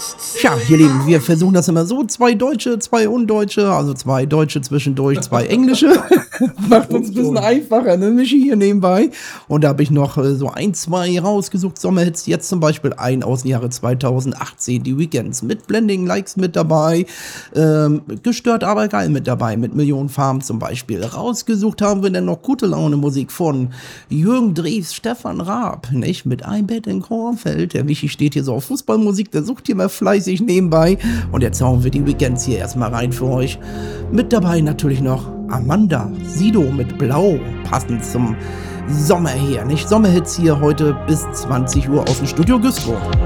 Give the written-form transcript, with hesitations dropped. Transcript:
Tja, ihr Lieben, wir versuchen das immer so. 2 Deutsche, 2 Undeutsche, also 2 Deutsche zwischendurch, 2 Englische. Macht uns ein bisschen einfacher, ne? Michi hier nebenbei. Und da habe ich noch so 1, 2 rausgesucht. Sommerhits, jetzt zum Beispiel ein aus dem Jahre 2018, die Weekends. Mit Blending Likes mit dabei, gestört aber geil mit dabei, mit Millionen Farben zum Beispiel. Rausgesucht haben wir dann noch gute Laune Musik von Jürgen Drews, Stefan Raab, nicht? Mit Ein Bett in Kornfeld. Der Michi steht hier so auf Fußballmusik, der sucht hier mal fleißig nebenbei. Und jetzt hauen wir die Weekends hier erstmal rein für euch. Mit dabei natürlich noch Amanda Sido mit Blau, passend zum Sommer hier, nicht? Sommerhits hier heute bis 20 Uhr aus dem Studio Güstrow.